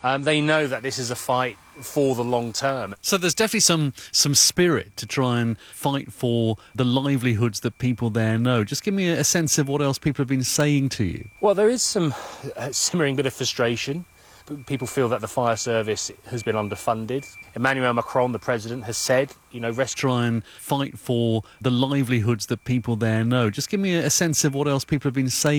They know that this is a fight for the long term. So there's definitely some spirit to try and fight for the livelihoods that people there know. Just give me a sense of what else people have been saying to you. Well, there is some simmering bit of frustration. People feel that the fire service has been underfunded. Emmanuel Macron, the president, has said, Try and fight for the livelihoods that people there know. Just give me a sense of what else people have been saying.